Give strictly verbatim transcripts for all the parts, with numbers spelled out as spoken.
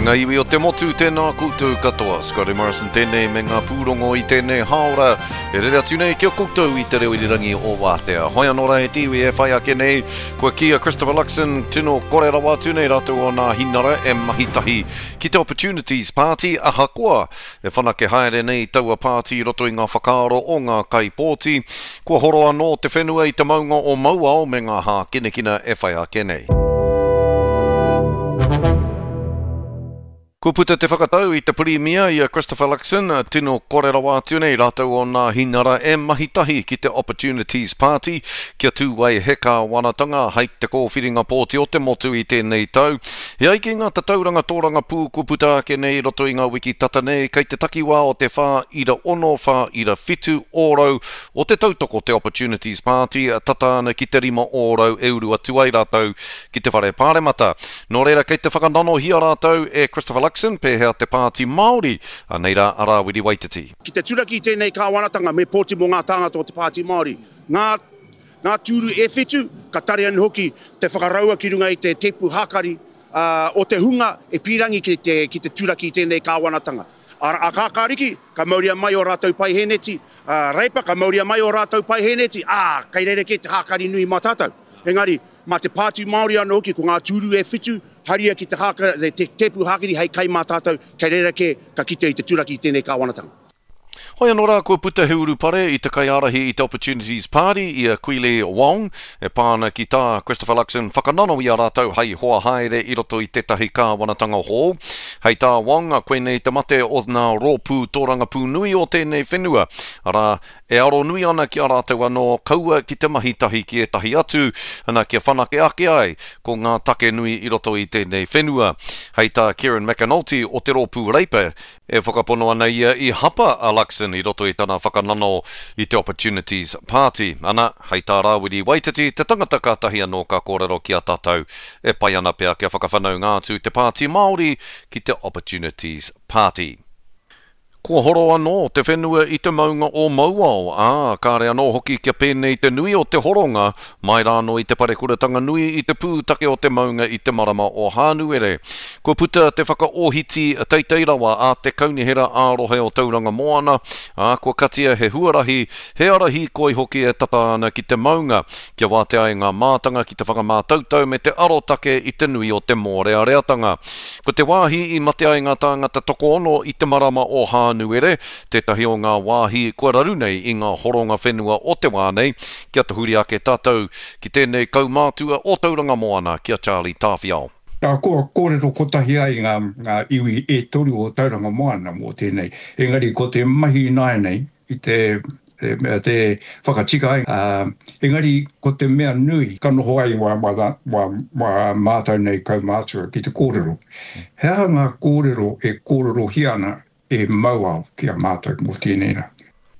Ngā iwi o te motu tēnā koutou katoa. Scotty Morrison tēnei me ngā pūrongo i tēnei haora. E rere atu nei kia koutou i te reo irirangi o Wātea. Hoi anō rai tiwi e whai ake nei. Kua kia Christopher Luxon, tino kore rawa atu nei rātou o ngā hinara e mahitahi ki te Opportunities Party. Aha koa e whanake haere nei taua party roto i ngā whakaaro o ngā kaipōti. Kua horo anō te whenua i te maunga o mauao me ngā hā kinekina e whai ake nei. Ko puta te whakatau i te Premier i a Christopher Luxon, tino kore rawa atu nei rātou o ngā hinara e mahitahi ki te Opportunities Party, kia tūwai heka wanatanga hei te kōwhiringa pōti o te motu i tēnei tau. He aiki ngā tatauranga tōranga pū ko puta ake nei roto i ngā wiki tata nei, kei te takiwā o te whā ira ono, whā ira whitu ōrau o te tautoko te Opportunities Party, tataana ki te rima ōrau e uru atu ai rātou ki te whare pāremata. Nō reira kei te whakanano hia rātou e Christopher Luxon, pēhea te pāti Māori, a neira ara wiri Waititi. Ki te turaki tēnei kāwanatanga me pōti mō ngā tāngata o te pāti Māori. Ngā, ngā tūru e whetu, ka tare anu hoki te whakaraua ki runga i te tepu hakari uh, o te hunga e pirangi ki te, ki te turaki tēnei kāwanatanga. A, a kākāriki, ka mauria mai o rātou pai heneti, uh, reipa, ka mauria mai o rātou pai heneti, ā, kei reire ke te hakari nui mā tātou. Engari, mā te pāti Māori anō hoki, ko ngā tūru e whitu, haria ki te, haka, te tepu hakiri hei kai mā tātou, kei reira ke ka kite i te turaki i tēnei kāwanatanga. Hoi anō rā, kua puta he uru pare i te kaiarahi i te Opportunities Party i a Kuile Wong, e pāna ki tā Christopher Luxon whakanano i a rātou hei hoa haere i roto i tetahi kāwanatanga hō. Hei tā Wong, a koe nei te mate o ngā rōpū tōranga pū nui o tēnei whenua. Ara, e aro nui ana ki a rātou anō kaua ki te mahitahi ki e tahi atu, ana kia whanake ake ai ko ngā take nui i roto i tēnei whenua. Hei tā Kieran McAnulty o te rōpū reipa, e whakapono ana ia i hapa a Luxon i roto i tana whakanano i te Opportunities Party. Ana, hei tā rāwiri Waititi, te tangata kātahi anō ka kōrero ki a tātou, e pai ana pia kia whakawhanau ngātu te pāti Māori ki te Opportunities Party. Kua horo anō te whenua i te maunga o mauao, ā, kāre anō hoki kia pēnei te nui o te horonga, mai rāno i te parekuratanga nui i te pūtake o te maunga i te marama o Hānuere. Kua puta te whakaohiti teiteirawa a te kaunihera ārohe o tauranga moana, ā, kua katia he huarahi, he arahi koi hoki e tata ana ki te maunga, kia wātea ai ngā mātanga ki te whakamātautau me te arotake i te nui o te mōreareatanga. Ko te wāhi i mate ai ngā tāngata toko ono i te marama o Hānuere, Nuere, tētahi o ngā wāhi kua raru nei i ngā horonga whenua o te wānei, kia te huri ake tātou ki tēnei kaumātua o tauranga moana, kia Charlie Tāwhiao. Tā koa kōrero kotahi ai ngā, ngā iwi e toru o tauranga moana mō tēnei. Engari, ko te mahi nai nei i te te, te whakatika ai. Uh, engari, ko te mea nui, ka noho ai wa, wa, wa, wa mātou nei kaumātua ki te kōrero. Hea ngā kōrero e kōrero hiana e mauao ki a mātou mō tēnei.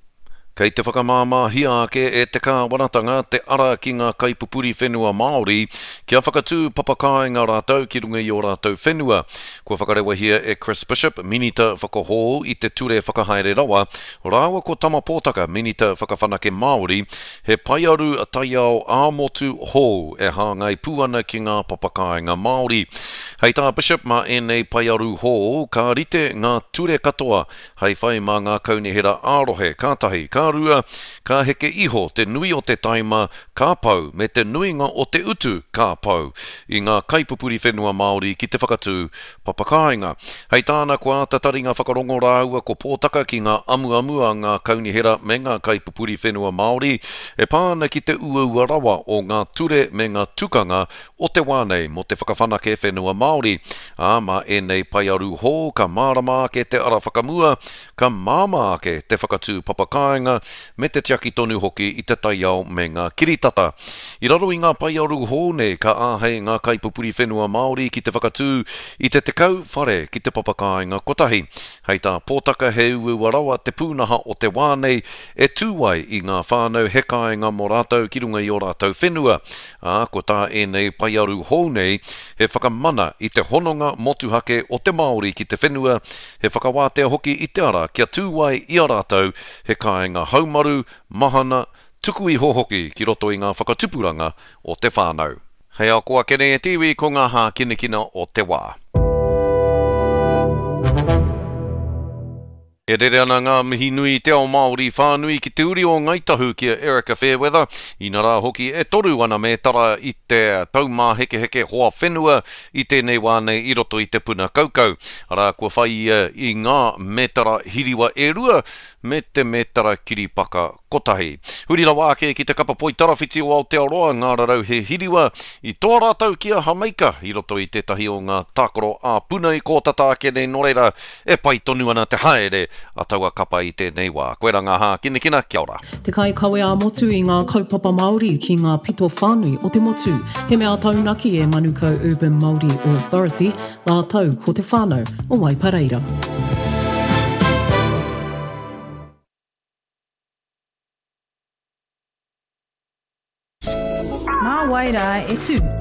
Kei te whakamāma hia ake e te kāwanatanga te ara ki ngā kaipupuri whenua Māori, kia whakatū papakai ngā rātou ki runga i o rātou whenua. Kua whakarewa hia e Chris Bishop, minita whakahō i te ture whakahaere rawa, rāua ko tama pōtaka minita whakawhanake Māori, he paiaru a taiao āmotu hō e hāngai puana ki ngā papakai ngā Māori. Hei tā Bishop ma e nei paiaru hō, ka rite ngā ture katoa, hei whai mā ngā kaunihera ārohe, kātahi, kā rua, ka heke iho te nui o te taima ka pau me te nuinga o te utu ka pau i ngā kaipupuri whenua Māori ki te whakatū papakainga. Hei tāna kua tataringa whakarongo rāua ko pōtaka ki ngā amuamua ngā kaunihera me ngā kaipupuri whenua Māori e pāna ki te uaua rawa o ngā ture me ngā tukanga o te wānei mo te whakawhanake whenua Māori. Āma e nei paiaru hō ka mārama ake te ara whakamua, ka māma ake te whakatū papakainga me te tiaki tonu hoki i te taiao me ngā kiritata. I raro i ngā paiaru hōne ka āhei ngā kaipupuri whenua Māori ki te whakatū i te tekau whare ki te papakainga kotahi. Hei tā pōtaka he uaua rawa te pūnaha o te wānei e tūwai i ngā whānau hekainga mō rātou ki runga i o rātou whenua. Ā, ko tā e nei paiaru hōnei he whakamana i te hononga motuhake o te Māori ki te whenua, he whakawātea hoki i te ara kia tūwai i a rātou hekainga haumaru, mahana, tuku i hohoki ki roto i ngā whakatupuranga o te whānau. Hei a koa kene e tiwi ko ngā hā kinekina o te wā. E rere ana ngā mihi nui te ao Māori whānui ki te uri o Ngaitahu ki Erica Fairweather. I nā rā hoki e toru ana me tara i te taumā heke heke hoa whenua i tēnei wānei i roto i te puna kaukau. Ara kua whai i ngā metara hiriwa e rua me te metara kiripaka kotahi. Huri la wāke ki te kapa poi tarawhiti o Aotearoa, ngā rarau he hiriwa i tō rātau kia Hamaika i roto i tētahi o ngā tākoro a puna i kōtata kene noreira e pai tonu ana te haere a taua kapa i tēnei wā. Koe rā ngā hā, kina kina, kia ora. Te kai kawe a motu i ngā kaupapa Māori ki ngā pito whānui o te motu. He mea taunaki e Manukau Urban Māori Authority, ngā tau ko te whānau o Waipareira. Mā waira e tū.